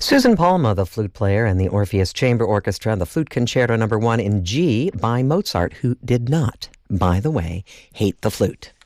Susan Palma, the flute player, and the Orpheus Chamber Orchestra, the Flute Concerto No. 1 in G by Mozart, who did not, by the way, hate the flute.